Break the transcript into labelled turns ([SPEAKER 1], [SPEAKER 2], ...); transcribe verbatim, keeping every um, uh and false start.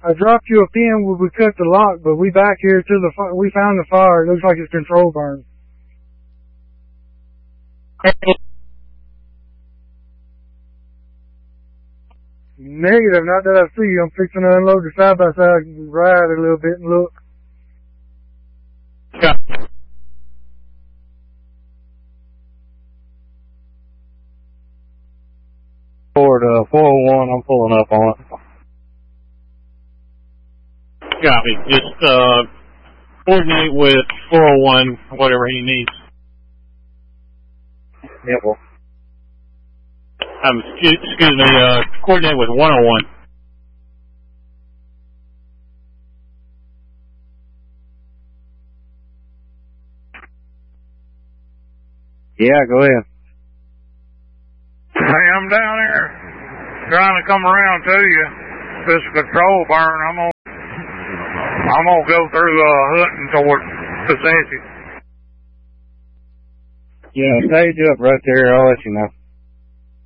[SPEAKER 1] I dropped you a pin where we cut the lock, but we back here to the fi- we found the fire. It looks like it's control burn. Negative, not that I see you. I'm fixing to unload the side by side and ride a little bit and look.
[SPEAKER 2] Yeah.
[SPEAKER 3] Toward uh, four oh one, I'm pulling up on it.
[SPEAKER 2] Copy. Just uh, coordinate with four oh one, whatever he needs.
[SPEAKER 3] Yeah, well.
[SPEAKER 2] Um, excuse, excuse me, uh, coordinate with one oh one.
[SPEAKER 3] Yeah, go ahead.
[SPEAKER 4] Hey, I'm down here trying to come around to you. This control burn, I'm gonna, I'm gonna go through uh, hunting toward Possession.
[SPEAKER 3] Yeah, stage up right there. I'll let you know.